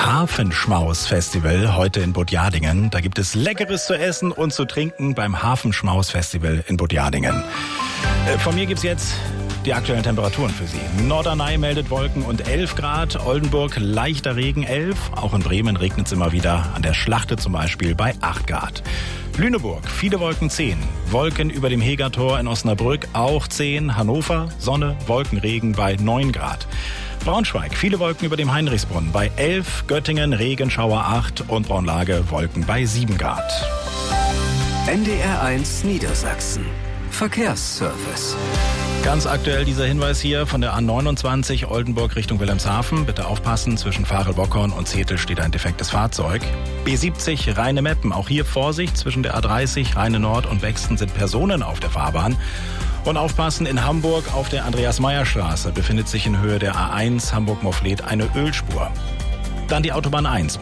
Hafenschmaus-Festival heute in Butjadingen. Da gibt es Leckeres zu essen und zu trinken beim Hafenschmaus-Festival in Butjadingen. Von mir gibt's jetzt die aktuellen Temperaturen für Sie. Norderney meldet Wolken und 11 Grad, Oldenburg leichter Regen 11, auch in Bremen regnet es immer wieder, an der Schlachte zum Beispiel bei 8 Grad. Lüneburg, viele Wolken 10, Wolken über dem Hegertor in Osnabrück auch 10, Hannover, Sonne, Wolkenregen bei 9 Grad. Braunschweig, viele Wolken über dem Heinrichsbrunnen bei 11, Göttingen, Regenschauer 8 und Braunlage, Wolken bei 7 Grad. NDR1 Niedersachsen. Verkehrsservice. Ganz aktuell dieser Hinweis hier von der A29 Oldenburg Richtung Wilhelmshaven. Bitte aufpassen, zwischen Farel-Bockhorn und Zetel steht ein defektes Fahrzeug. B70 Rheine-Meppen, auch hier Vorsicht, zwischen der A30 Rheine-Nord und Bexten sind Personen auf der Fahrbahn. Und aufpassen, in Hamburg auf der Andreas-Meyer-Straße befindet sich in Höhe der A1 Hamburg-Mofflet eine Ölspur. Dann die Autobahn 1